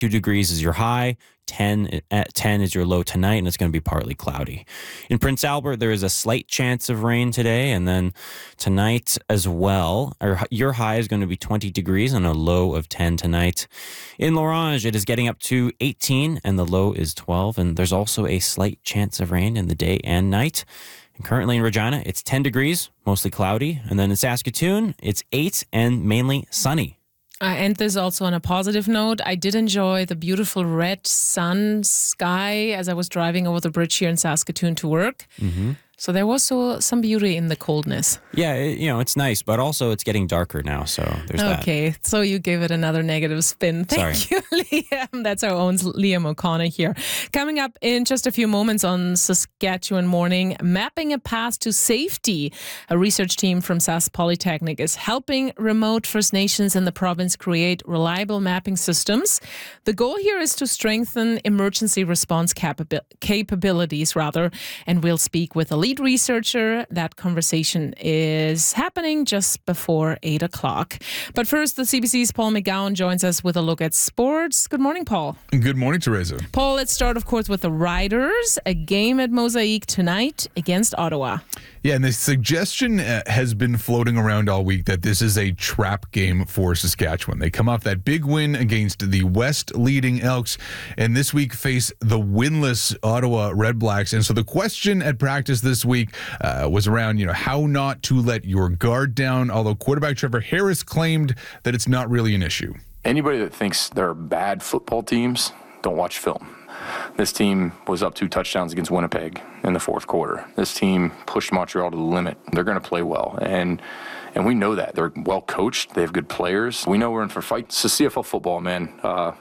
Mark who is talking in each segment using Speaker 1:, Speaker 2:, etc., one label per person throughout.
Speaker 1: 2 degrees is your high, 10 is your low tonight, and it's going to be partly cloudy. In Prince Albert, there is a slight chance of rain today, and then tonight as well. Your high is going to be 20 degrees and a low of 10 tonight. In L'Orange, it is getting up to 18, and the low is 12, and there's also a slight chance of rain in the day and night. And currently in Regina, it's 10 degrees, mostly cloudy, and then in Saskatoon, it's 8 and mainly sunny.
Speaker 2: I end this also on a positive note. I did enjoy the beautiful red sun sky as I was driving over the bridge here in Saskatoon to work. Mm-hmm. So there was some beauty in the coldness.
Speaker 1: Yeah, it's nice, but also it's getting darker now, so there's that.
Speaker 2: Okay, so you gave it another negative spin. Thank you, Liam. That's our own Liam O'Connor here. Coming up in just a few moments on Saskatchewan Morning, mapping a path to safety. A research team from Sask Polytechnic is helping remote First Nations in the province create reliable mapping systems. The goal here is to strengthen emergency response capabilities, and we'll speak with a lead researcher. That conversation is happening just before 8 o'clock. But first, the CBC's Paul McGowan joins us with a look at sports. Good morning, Paul.
Speaker 3: Good morning, Teresa.
Speaker 2: Paul, let's start, of course, with the Riders. A game at Mosaic tonight against Ottawa.
Speaker 3: Yeah, and the suggestion has been floating around all week that this is a trap game for Saskatchewan. They come off that big win against the West leading Elks, and this week face the winless Ottawa Red Blacks. And so the question at practice this week was around, how not to let your guard down, although quarterback Trevor Harris claimed that it's not really an issue.
Speaker 4: Anybody that thinks they're bad football teams, don't watch film. This team was up 2 touchdowns against Winnipeg in the fourth quarter. This team pushed Montreal to the limit. They're going to play well, and we know that. They're well coached. They have good players. We know we're in for fights. It's CFL football, man.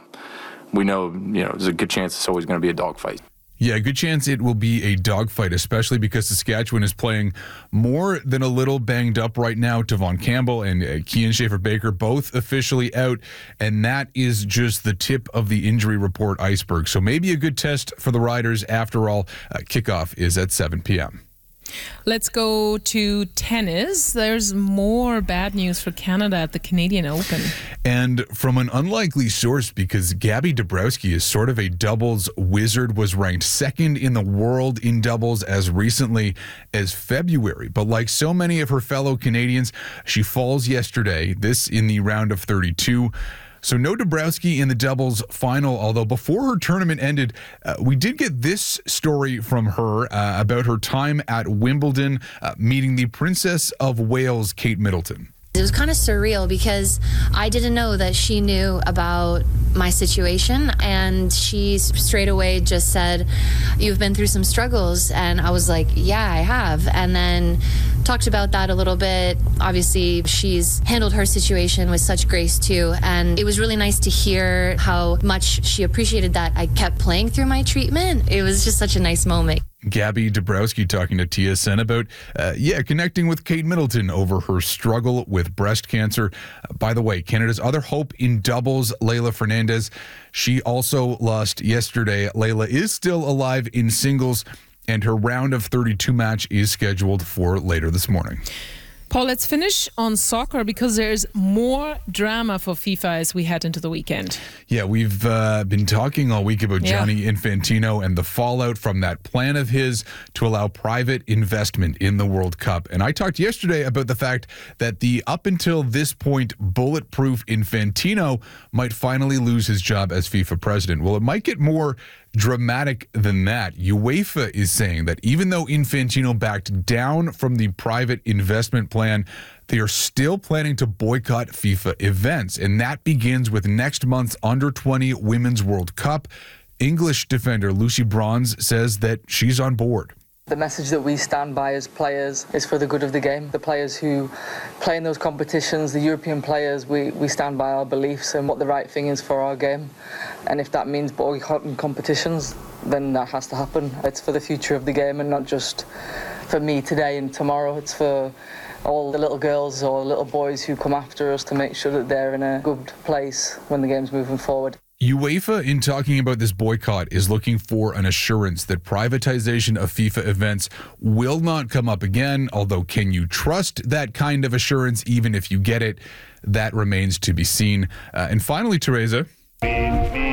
Speaker 4: We know, there's a good chance it's always going to be a dogfight.
Speaker 3: Yeah, good chance it will be a dogfight, especially because Saskatchewan is playing more than a little banged up right now. Devon Campbell and Kian Schaefer-Baker both officially out, and that is just the tip of the injury report iceberg. So maybe a good test for the Riders after all. Kickoff is at 7 p.m.
Speaker 2: Let's go to tennis. There's more bad news for Canada at the Canadian Open.
Speaker 3: And from an unlikely source, because Gabby Dabrowski is sort of a doubles wizard, was ranked second in the world in doubles as recently as February. But like so many of her fellow Canadians, she falls yesterday, this in the round of 32. So no Dabrowski in the doubles final, although before her tournament ended, we did get this story from her about her time at Wimbledon, meeting the Princess of Wales, Kate Middleton.
Speaker 5: It was kind of surreal because I didn't know that she knew about my situation, and she straight away just said, "You've been through some struggles," and I was like, "Yeah, I have," and then talked about that a little bit. Obviously, she's handled her situation with such grace too, and it was really nice to hear how much she appreciated that I kept playing through my treatment. It was just such a nice moment.
Speaker 3: Gabby Dabrowski talking to TSN about, connecting with Kate Middleton over her struggle with breast cancer. By the way, Canada's other hope in doubles, Leylah Fernandez, she also lost yesterday. Leylah is still alive in singles, and her round of 32 match is scheduled for later this morning.
Speaker 2: Paul, let's finish on soccer because there's more drama for FIFA as we head into the weekend.
Speaker 3: Yeah, we've been talking all week about Gianni Infantino and the fallout from that plan of his to allow private investment in the World Cup. And I talked yesterday about the fact that the up until this point bulletproof Infantino might finally lose his job as FIFA president. Well, it might get more dramatic than that. UEFA is saying that even though Infantino backed down from the private investment plan, they are still planning to boycott FIFA events. And that begins with next month's Under-20 Women's World Cup. English defender Lucy Bronze says that she's on board.
Speaker 6: The message that we stand by as players is for the good of the game. The players who play in those competitions, the European players, we stand by our beliefs and what the right thing is for our game. And if that means boycotting competitions, then that has to happen. It's for the future of the game and not just for me today and tomorrow. It's for all the little girls or little boys who come after us to make sure that they're in a good place when the game's moving forward.
Speaker 3: UEFA, in talking about this boycott, is looking for an assurance that privatization of FIFA events will not come up again. Although, can you trust that kind of assurance even if you get it? That remains to be seen. And finally, Teresa,